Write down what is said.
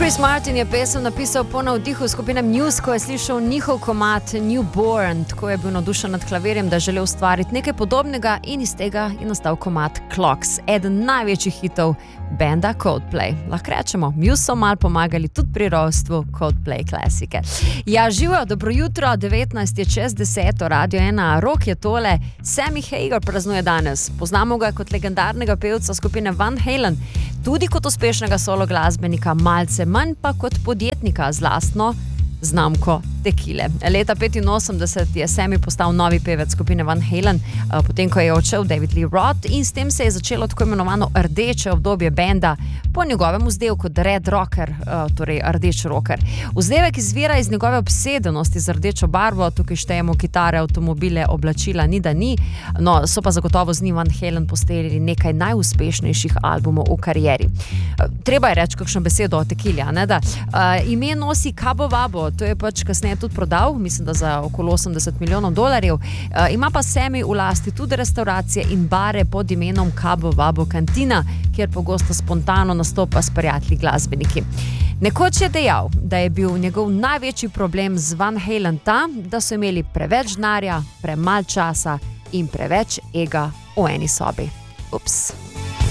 Chris Martin je pesem napisal po navdihu skupine Muse, ko je slišal njihov komad Newborn, tako je bil navdušen nad klavirjem, da je želel ustvariti nekaj podobnega in iz tega je nastal komad Clocks, eden največjih hitov benda Coldplay. Lahko rečemo, Muse so malo pomagali tudi pri rojstvu Coldplay klasike. Ja, živijo, dobro jutro, 19 je čez 10, Radio 1, rok je tole, Sammy Hagar praznuje danes. Poznamo ga kot legendarnega pevca skupine Van Halen, tudi kot uspešnega solo glasbenika, malce manj pa kot podjetnika z lastno znamko tekile. Leta 85 je Sammy postal novi pevec skupine Van Halen, potem ko je odšel David Lee Roth in s tem se je začelo tako imenovano rdeče obdobje benda po njegovem vzdevku The Red Rocker, torej rdeč rocker. Vzdevek izvira iz njegove obsedenosti z rdečo barvo, tukaj štejemo kitare, avtomobile, oblačila, ni da ni, no so pa zagotovo z njim Van Halen postavili nekaj najuspešnejših albumov v karieri. Treba je reči kakšno besedo o tekili, ne da? Ime nosi Cabo Wabo, to je pač kasneje tudi prodal, mislim, da za okolo $80 milijonov. Ima pa Sammy v lasti tudi restauracije in bare pod imenom Cabo Wabo Cantina, kjer pogosto spontano nastopa s prijatelji glasbeniki. Nekoč je dejal, da je bil njegov največji problem z Van Halen ta, da so imeli preveč denarja, premalo časa in preveč ega v eni sobi. Ups.